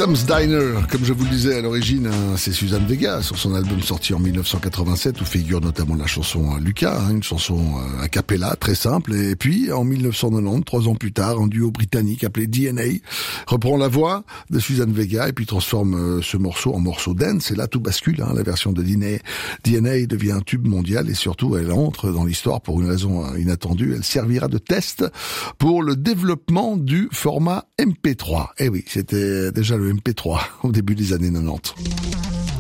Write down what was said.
Tom's Diner, comme je vous le disais à l'origine, c'est Suzanne Vega sur son album sorti en 1987 où figure notamment la chanson Lucas, une chanson a cappella très simple. Et puis en 1990, 3 ans plus tard, un duo britannique appelé DNA reprend la voix de Suzanne Vega et puis transforme ce morceau en morceau dance. Et là tout bascule, la version de DNA devient un tube mondial et surtout elle entre dans l'histoire pour une raison inattendue. Elle servira de test pour le développement du format MP3. Eh oui, c'était déjà le MP3 au début des années 90.